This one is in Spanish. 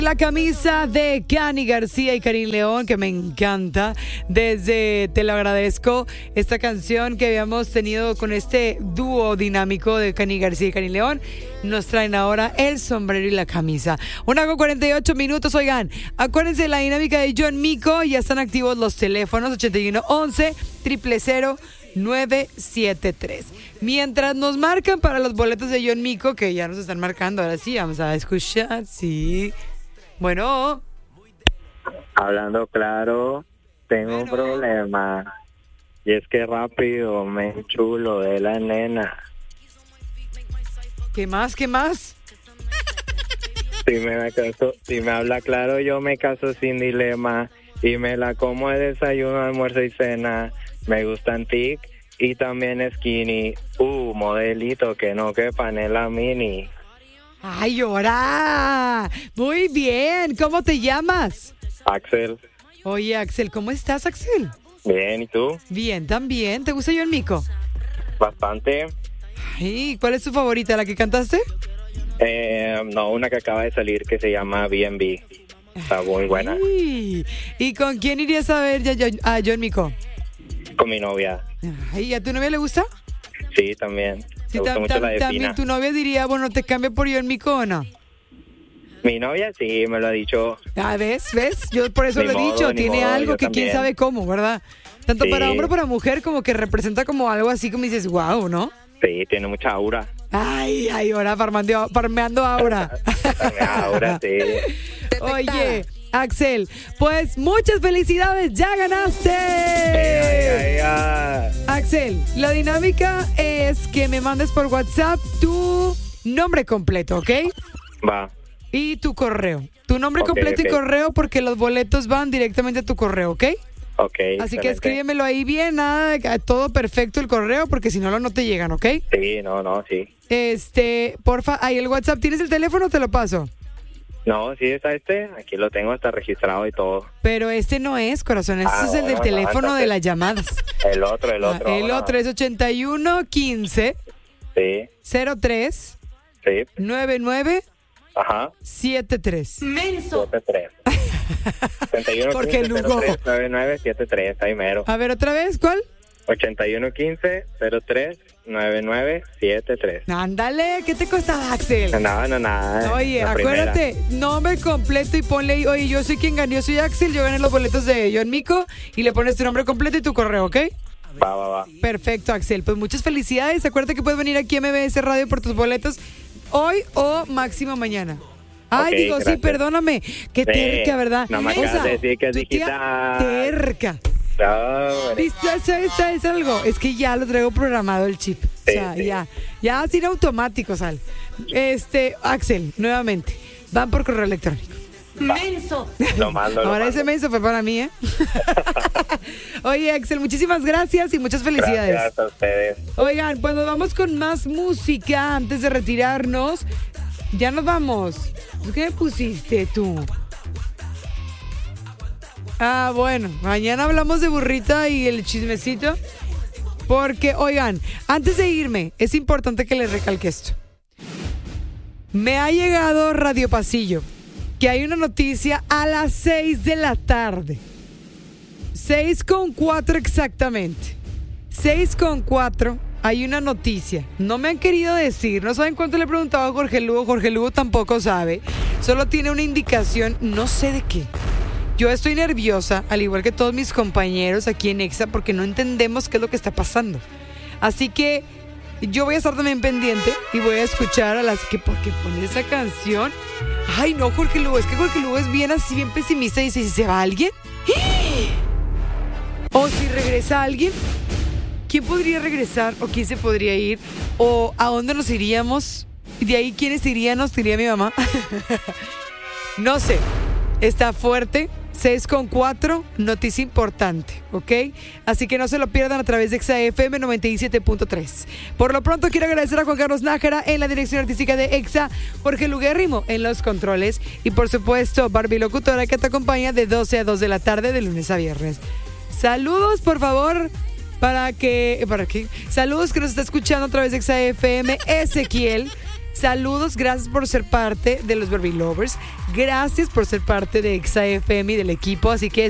La camisa de Cani García y Karin León, que me encanta. Desde Te lo agradezco, esta canción que habíamos tenido con este dúo dinámico de Cani García y Karin León, nos traen ahora el sombrero y la camisa. 1:48. Oigan, acuérdense de la dinámica de John Mico. Ya están activos los teléfonos 8111 000 973. Mientras nos marcan para los boletos de John Mico, que ya nos están marcando, ahora sí, vamos a escuchar. Sí. Bueno. Hablando claro, tengo un problema. Y es que rápido me enchulo de la nena. ¿Qué más? ¿Qué más? Si me habla claro, yo me caso sin dilema. Y me la como de desayuno, almuerzo y cena. Me gustan tic y también skinny. Modelito que no quepan en la mini. ¡Ay, ahora! Muy bien. ¿Cómo te llamas? Axel. Oye, Axel, ¿cómo estás, Axel? Bien, ¿y tú? Bien, también. ¿Te gusta John Mico? Bastante. Ay, ¿cuál es tu favorita? ¿La que cantaste? No, una que acaba de salir que se llama B&B. Está muy buena. Ay, ¿y con quién irías a ver a John Mico? Con mi novia. Ay, ¿a tu novia le gusta? Sí, también. Sí, Me gusta mucho la de también Pina. tu novia diría, bueno, ¿te cambio por John Mico o no? Mi novia sí, me lo ha dicho. Ah, ¿ves? Yo por eso Ni lo he modo, dicho. ni Tiene modo, algo yo que también. quién sabe cómo, ¿verdad? Tanto Sí. para hombre como para mujer, como que representa como algo así como dices, wow, ¿no? Sí, tiene mucha aura. Ay, ahora farmeando ahora. Ahora sí. Oye, Axel, pues muchas felicidades, ya ganaste. Axel, la dinámica es que me mandes por WhatsApp tu nombre completo, ¿ok? Va. Y tu correo. Tu nombre Ok, completo ok. y correo, porque los boletos van directamente a tu correo, ¿ok? Ok. Así que excelente. escríbemelo ahí bien, nada, todo perfecto el correo, porque si no, no te llegan, ¿ok? Sí, no, sí. Porfa, ahí el WhatsApp, ¿tienes el teléfono? Te lo paso. No, sí está aquí lo tengo hasta registrado y todo. Pero este no es, corazón, este es el del bueno, teléfono de entonces, las llamadas. El otro. El vámonos. otro es 8115 Sí, 03 sí. 99 Ajá. 73. Menso. 73. 81 Porque 15 Lugo. 03 99 73, ahí mero. A ver, otra vez, ¿cuál? 81 15 03 99 73. Ándale, ¿qué te costaba, Axel? Nada. Oye, la primera. acuérdate, nombre completo y ponle ahí, oye, yo soy quien ganó, yo soy Axel, yo gané los boletos de John Mico y le pones tu nombre completo y tu correo, ¿ok? Va. Perfecto, Axel, pues muchas felicidades, acuérdate que puedes venir aquí a MBS Radio por tus boletos hoy o máximo mañana. Ay, Ok, digo, gracias. sí, perdóname, qué terca, ¿verdad? no me acabas de decir que es tu tía digital. terca. No, ¿Sabes algo? Es que ya lo traigo programado el chip. O sea, Sí. ya sin automático, sal. Axel, nuevamente, van por correo electrónico. Menso. lo mando. Ahora ese menso fue para mí, ¿eh? Oye, Axel, muchísimas gracias y muchas felicidades. Gracias a ustedes. Oigan, pues nos vamos con más música antes de retirarnos. Ya nos vamos. ¿Qué me pusiste tú? Ah, bueno, mañana hablamos de burrita y el chismecito. Porque, oigan, antes de irme, es importante que les recalque esto. Me ha llegado Radio Pasillo que hay una noticia a las 6 de la tarde. 6:04 exactamente. 6:04 hay una noticia. No me han querido decir, no saben cuánto le he preguntado a Jorge Lugo. Jorge Lugo tampoco sabe. Solo tiene una indicación, no sé de qué. Yo estoy nerviosa, al igual que todos mis compañeros aquí en EXA, porque no entendemos qué es lo que está pasando. Así que yo voy a estar también pendiente y voy a escuchar a las que, porque pone esa canción. Ay, no, Jorge Lugo, es que Jorge Lugo es bien así, bien pesimista y dice, ¿si se va alguien? O si regresa alguien, ¿quién podría regresar? ¿O quién se podría ir? ¿O a dónde nos iríamos? Y de ahí, ¿quiénes irían? Nos diría mi mamá. No sé, está fuerte. 6:04, noticia importante, ¿ok? Así que no se lo pierdan a través de EXA-FM 97.3. Por lo pronto quiero agradecer a Juan Carlos Nájera en la dirección artística de EXA, Jorge Luguérrimo en los controles y por supuesto Barbie Locutora, que te acompaña de 12 a 2 de la tarde de lunes a viernes. Saludos, por favor, ¿para qué? Saludos que nos está escuchando a través de EXA-FM, Ezequiel. Saludos, gracias por ser parte de los Barbie Lovers. Gracias por ser parte de Exa FM y del equipo. Así que